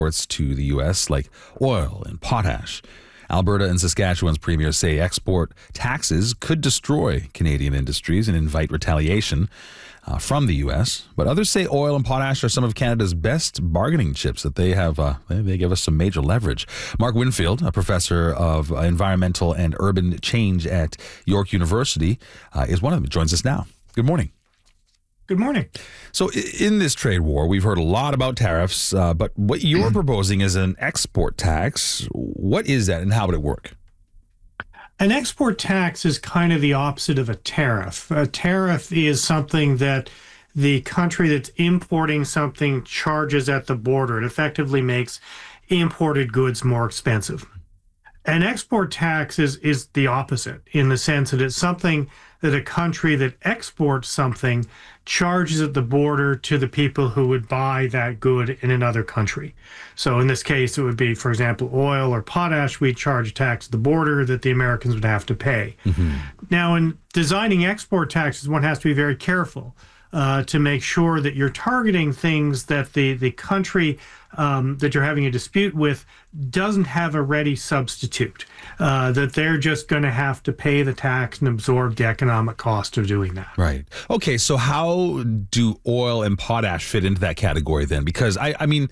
exports to the U.S., like oil and potash. Alberta and Saskatchewan's premiers say export taxes could destroy Canadian industries and invite retaliation from the U.S. But others say oil and potash are some of Canada's best bargaining chips, that they have they give us some major leverage. Mark Winfield, a professor of environmental and urban change at York University, is one of them. Joins us now. Good morning. Good morning. So in this trade war, we've heard a lot about tariffs, but what you're proposing is an export tax. What is that and how would it work? An export tax is kind of the opposite of a tariff. A tariff is something that the country that's importing something charges at the border. It effectively makes imported goods more expensive. An export tax is the opposite, in the sense that it's something that a country that exports something charges at the border to the people who would buy that good in another country. So in this case, it would be, for example, oil or potash. We charge a tax at the border that the Americans would have to pay. Mm-hmm. Now, in designing export taxes, one has to be very careful to make sure that you're targeting things that the country that you're having a dispute with doesn't have a ready substitute, that they're just going to have to pay the tax and absorb the economic cost of doing that. Right. Okay, so how do oil and potash fit into that category then? Because, I mean,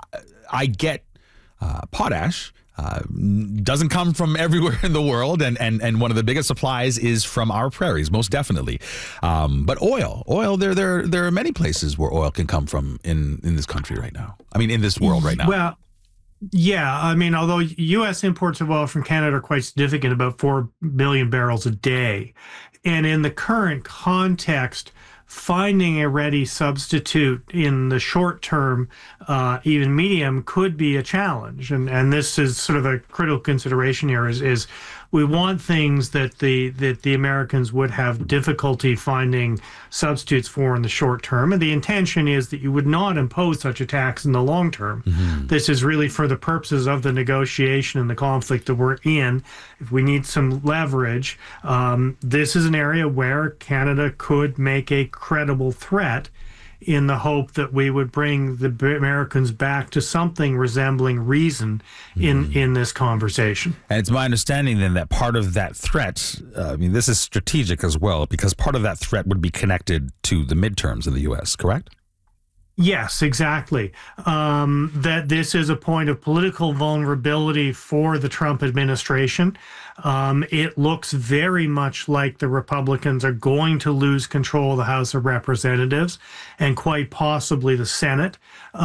I get potash. Doesn't come from everywhere in the world, and one of the biggest supplies is from our prairies, most definitely. But oil, there are many places where oil can come from in this country right now. I mean, in this world right now. Well, yeah, I mean, although U.S. imports of oil from Canada are quite significant, about 4 billion barrels a day, and in the current context, finding a ready substitute in the short term, even medium, could be a challenge. And this is sort of a critical consideration here is we want things that the Americans would have difficulty finding substitutes for in the short term. And the intention is that you would not impose such a tax in the long term. Mm-hmm. This is really for the purposes of the negotiation and the conflict that we're in. If we need some leverage, this is an area where Canada could make a credible threat, in the hope that we would bring the Americans back to something resembling reason in this conversation. And it's my understanding then that part of that threat, I mean, this is strategic as well, because part of that threat would be connected to the midterms in the U.S., correct? Yes, exactly. That this is a point of political vulnerability for the Trump administration. It looks very much like the Republicans are going to lose control of the House of Representatives and quite possibly the Senate.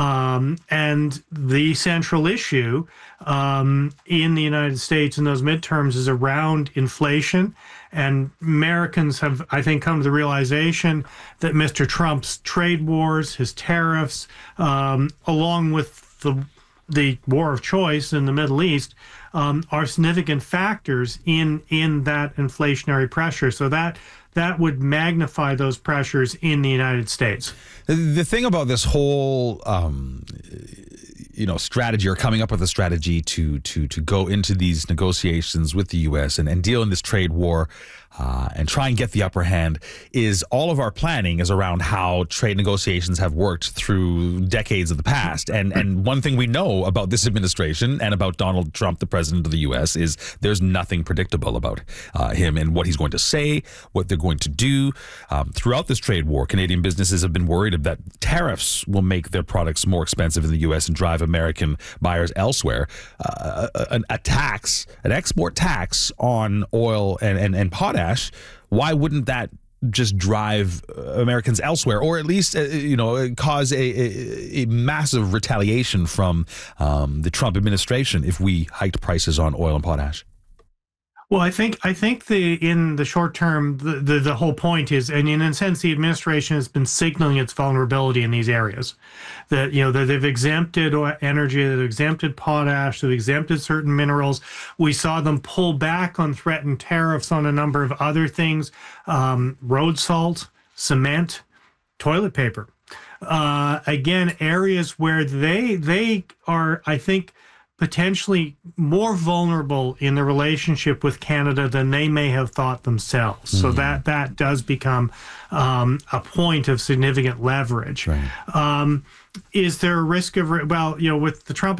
And the central issue in the United States in those midterms is around inflation. And Americans have, I think, come to the realization that Mr. Trump's trade wars, his tariffs, along with the war of choice in the Middle East, are significant factors in that inflationary pressure. So that would magnify those pressures in the United States. The thing about this whole strategy, or coming up with a strategy to go into these negotiations with the U.S. and deal in this trade war and try and get the upper hand, is all of our planning is around how trade negotiations have worked through decades of the past. And one thing we know about this administration and about Donald Trump, the president of the U.S., is there's nothing predictable about him and what he's going to say, what they're going to do. Throughout this trade war, Canadian businesses have been worried that tariffs will make their products more expensive in the U.S. and drive American buyers elsewhere. An export tax on oil and potash, why wouldn't that just drive Americans elsewhere, or at least cause a massive retaliation from the Trump administration if we hiked prices on oil and potash? Well, I think in the short term, the whole point is, and in a sense, the administration has been signaling its vulnerability in these areas. That that they've exempted energy, they've exempted potash, they've exempted certain minerals. We saw them pull back on threatened tariffs on a number of other things: road salt, cement, toilet paper. Again, areas where they are, I think, potentially more vulnerable in the relationship with Canada than they may have thought themselves. Mm-hmm. So that does become a point of significant leverage. Right. Is there a risk of, with the Trump